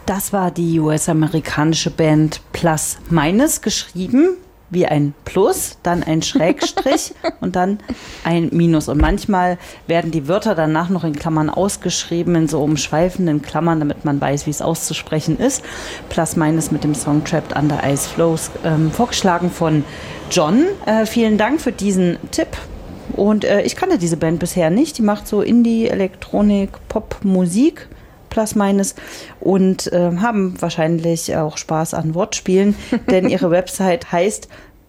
Das war die US-amerikanische Band Plus Minus, geschrieben wie ein Plus, dann ein Schrägstrich und dann ein Minus. Und manchmal werden die Wörter danach noch in Klammern ausgeschrieben, in so umschweifenden Klammern, damit man weiß, wie es auszusprechen ist. Plus Minus mit dem Song Trapped Under Ice Flows, vorgeschlagen von John. Vielen Dank für diesen Tipp. Und ich kannte diese Band bisher nicht. Die macht so Indie, Elektronik, Pop, Musik. Plus Minus und haben wahrscheinlich auch Spaß an Wortspielen, denn ihre Website heißt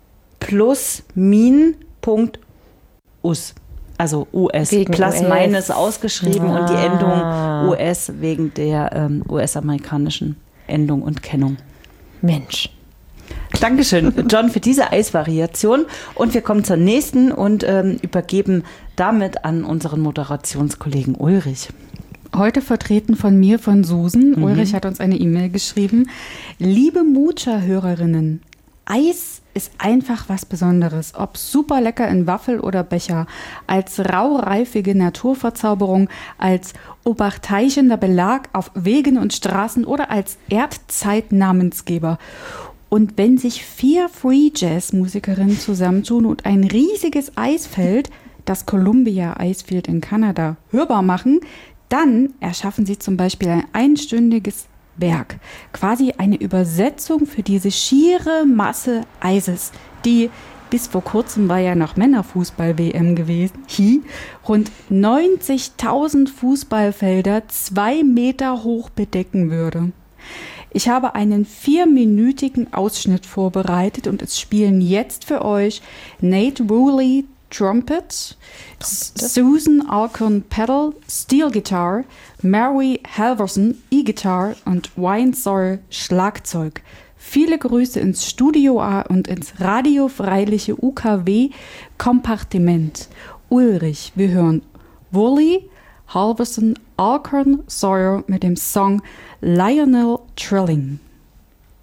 plusmin.us, also US, wegen Plus US. Minus ausgeschrieben und die Endung US wegen der US-amerikanischen Endung und Kennung. Mensch. Dankeschön, John, für diese Eisvariation. Und wir kommen zur nächsten und übergeben damit an unseren Moderationskollegen Ulrich. Heute vertreten von mir, von Susan. Ulrich hat uns eine E-Mail geschrieben. Liebe Mucha-Hörerinnen, Eis ist einfach was Besonderes. Ob super lecker in Waffel oder Becher, als raureifige Naturverzauberung, als oberteichender Belag auf Wegen und Straßen oder als Erdzeitnamensgeber. Und wenn sich 4 Free-Jazz-Musikerinnen zusammentun und ein riesiges Eisfeld, das Columbia Icefield in Kanada, hörbar machen, dann erschaffen sie zum Beispiel ein einstündiges Werk, quasi eine Übersetzung für diese schiere Masse Eises, die bis vor kurzem war ja noch Männerfußball-WM gewesen, rund 90.000 Fußballfelder 2 Meter hoch bedecken würde. Ich habe einen 4-minütigen Ausschnitt vorbereitet und es spielen jetzt für euch Nate Woolley Trumpet, Susan Alcorn Pedal, Steel Guitar, Mary Halverson E-Gitarre und Wayne Sawyer Schlagzeug. Viele Grüße ins Studio A und ins radiofreiliche UKW Kompartiment. Ulrich, wir hören Woolley, Halverson, Alcorn, Sawyer mit dem Song Lionel Trilling.